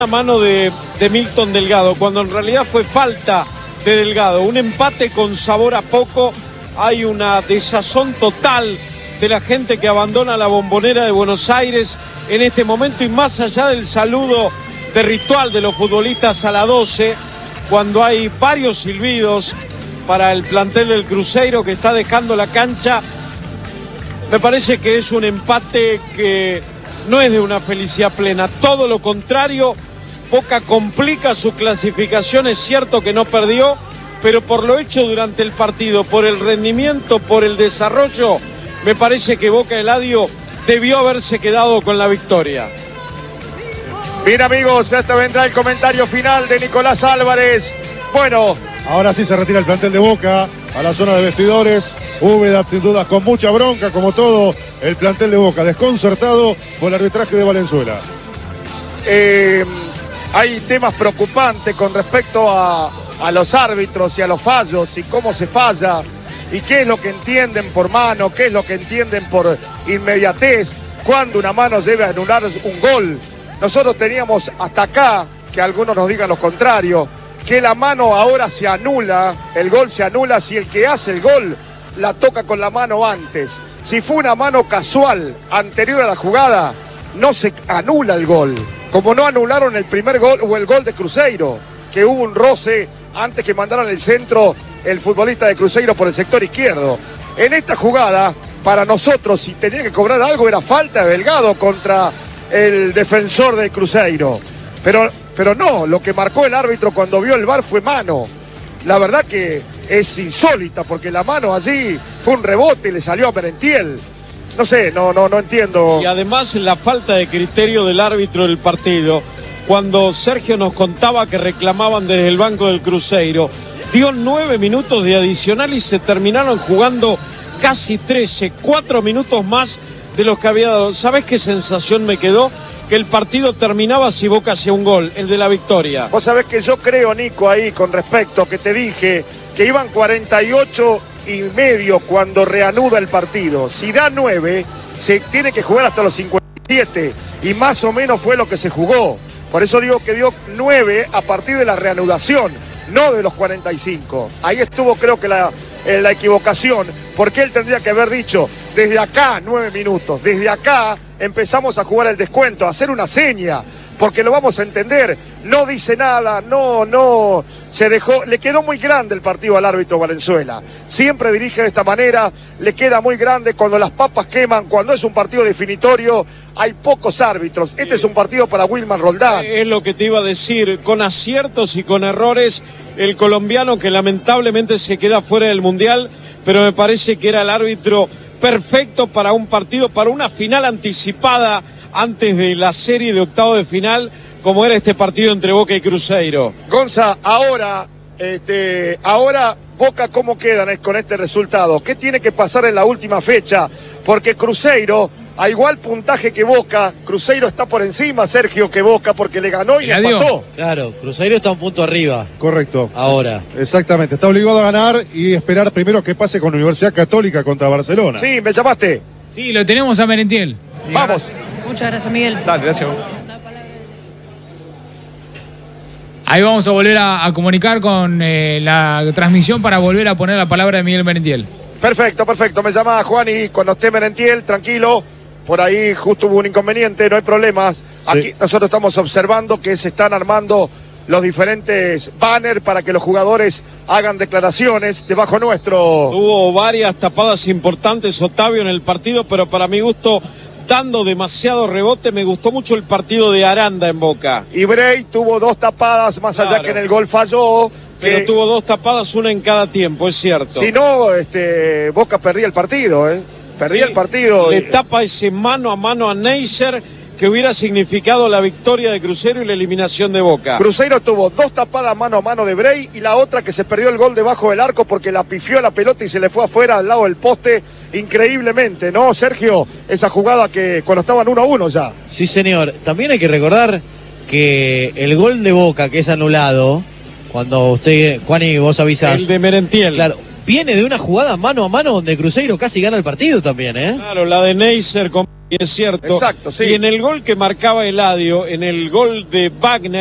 La mano de Milton Delgado, cuando en realidad fue falta de Delgado. Un empate con sabor a poco. Hay una desazón total de la gente que abandona la Bombonera de Buenos Aires en este momento, y más allá del saludo de ritual de los futbolistas a la 12, cuando hay varios silbidos para el plantel del Cruzeiro que está dejando la cancha, me parece que es un empate que no es de una felicidad plena, todo lo contrario. Boca complica su clasificación, es cierto que no perdió, pero por lo hecho durante el partido, por el rendimiento, por el desarrollo, me parece que Boca Eladio debió haberse quedado con la victoria. Bien, amigos, hasta vendrá el comentario final de Nicolás Álvarez. Bueno, ahora sí se retira el plantel de Boca a la zona de vestidores. Úbeda, sin duda, con mucha bronca, como todo el plantel de Boca, desconcertado por el arbitraje de Valenzuela. Hay temas preocupantes con respecto a los árbitros y a los fallos y cómo se falla y qué es lo que entienden por mano, qué es lo que entienden por inmediatez, cuando una mano debe anular un gol. Nosotros teníamos hasta acá, que algunos nos digan lo contrario, que la mano ahora se anula, el gol se anula si el que hace el gol la toca con la mano antes. Si fue una mano casual anterior a la jugada, no se anula el gol. Como no anularon el primer gol o el gol de Cruzeiro, que hubo un roce antes que mandaran el centro el futbolista de Cruzeiro por el sector izquierdo. En esta jugada, para nosotros, si tenía que cobrar algo, era falta de Delgado contra el defensor de Cruzeiro. Pero no, lo que marcó el árbitro cuando vio el VAR fue mano. La verdad que es insólita, porque la mano allí fue un rebote y le salió a Merentiel. No sé, no entiendo. Y además la falta de criterio del árbitro del partido, cuando Sergio nos contaba que reclamaban desde el banco del Cruzeiro, dio 9 minutos de adicional y se terminaron jugando casi 13, 4 minutos más de los que había dado. ¿Sabés qué sensación me quedó? Que el partido terminaba si Boca hacía un gol, el de la victoria. Vos sabés que yo creo, Nico, ahí con respecto que te dije que iban 48,5 cuando reanuda el partido. Si da 9, se tiene que jugar hasta los 57 y más o menos fue lo que se jugó. Por eso digo que dio 9 a partir de la reanudación, no de los 45. Ahí estuvo, creo que la equivocación, porque él tendría que haber dicho, desde acá 9 minutos, desde acá empezamos a jugar el descuento, a hacer una seña, porque lo vamos a entender. No dice nada, no, se dejó, le quedó muy grande el partido al árbitro Valenzuela. Siempre dirige de esta manera, le queda muy grande cuando las papas queman, cuando es un partido definitorio, hay pocos árbitros. Este es un partido para Wilman Roldán. Es lo que te iba a decir, con aciertos y con errores, el colombiano que lamentablemente se queda fuera del Mundial, pero me parece que era el árbitro perfecto para un partido, para una final anticipada antes de la serie de octavo de final, como era este partido entre Boca y Cruzeiro. Gonza, ahora Boca, ¿cómo quedan con este resultado? ¿Qué tiene que pasar en la última fecha? Porque Cruzeiro, a igual puntaje que Boca, Cruzeiro está por encima, Sergio, que Boca, porque le ganó y le empató. Claro, Cruzeiro está un punto arriba. Correcto. Ahora. Exactamente, está obligado a ganar y esperar primero que pase con Universidad Católica contra Barcelona. Sí, me llamaste. Sí, lo tenemos a Merentiel. Vamos. Muchas gracias, Miguel. Dale, gracias. Ahí vamos a volver a comunicar con la transmisión para volver a poner la palabra de Miguel Merentiel. Perfecto. Me llama Juan y cuando esté Merentiel, tranquilo. Por ahí justo hubo un inconveniente, no hay problemas. Sí. Aquí nosotros estamos observando que se están armando los diferentes banners para que los jugadores hagan declaraciones debajo nuestro. Hubo varias tapadas importantes, Otavio, en el partido, pero para mi gusto, dando demasiado rebote, me gustó mucho el partido de Aranda en Boca. Y Bray tuvo 2 tapadas, más allá que en el gol falló. Pero tuvo 2 tapadas, una en cada tiempo, es cierto. Si no, Boca perdía el partido, Perdía el partido. Le tapa ese mano a mano a Neisser, que hubiera significado la victoria de Cruzeiro y la eliminación de Boca. Cruzeiro tuvo 2 tapadas mano a mano de Bray y la otra que se perdió el gol debajo del arco porque la pifió la pelota y se le fue afuera al lado del poste increíblemente, ¿no, Sergio? Esa jugada que cuando estaban 1-1 ya. Sí, señor. También hay que recordar que el gol de Boca que es anulado, cuando usted, Juan, y vos avisás. El de Merentiel. Claro. Viene de una jugada mano a mano donde Cruzeiro casi gana el partido también, Claro, la de Neisser con es cierto. Exacto, sí. Y en el gol que marcaba Eladio, en el gol de Wagner,